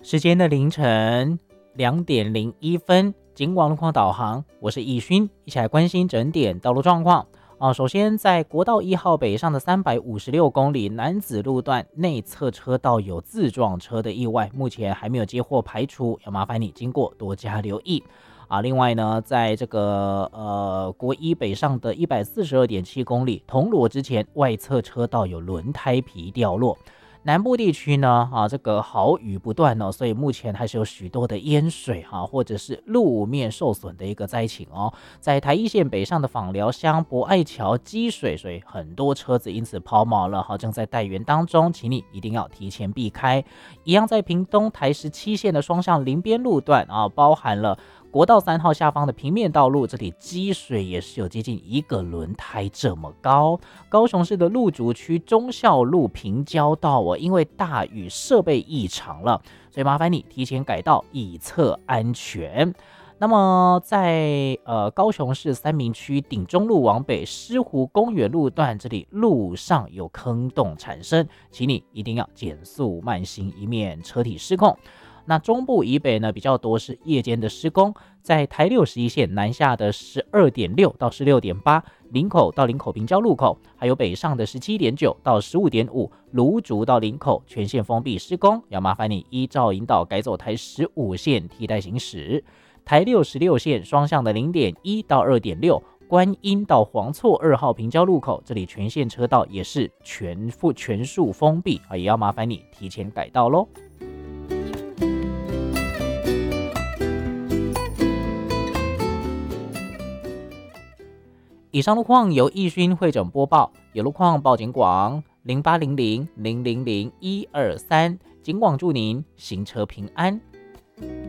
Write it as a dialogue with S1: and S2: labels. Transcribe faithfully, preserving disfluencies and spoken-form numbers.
S1: 时间的凌晨两点零一分，警广路况导航，我是易勋，一起来关心整点道路状况。啊，首先在国道一号北上的三百五十六公里南子路段内侧车道有自撞车的意外，目前还没有接获排除，要麻烦你经过多加留意。啊，另外呢，在这个呃国一北上的一百四十二点七公里铜锣之前，外侧车道有轮胎皮掉落。南部地区呢，啊，这个豪雨不断哦，所以目前还是有许多的淹水哈、啊，或者是路面受损的一个灾情哦。在台一线北上的枋寮乡博爱桥积水，所以很多车子因此抛锚了哈，正在待援当中，请你一定要提前避开。一样在屏东台十七线的双向林边路段啊，包含了国道三号下方的平面道路，这里积水也是有接近一个轮胎这么高。高雄市的路竹区忠孝路平交道哦，因为大雨设备异常了，所以麻烦你提前改道以策安全。那么在呃高雄市三民区顶中路往北狮湖公园路段，这里路上有坑洞产生，请你一定要减速慢行，以免车体失控。那中部以北呢，比较多是夜间的施工，在台六十一线南下的十二点六到十六点八，林口到林口平交路口，还有北上的十七点九到十五点五，芦竹到林口全线封闭施工，要麻烦你依照引导改走台十五线替代行驶。台六十六线双向的零点一到二点六，观音到黄厝二号平交路口，这里全线车道也是全副全数封闭啊，也要麻烦你提前改道咯。以上路况由易勋会诊播报，有路况报警广零八零零零零零一二三，警广祝您行车平安。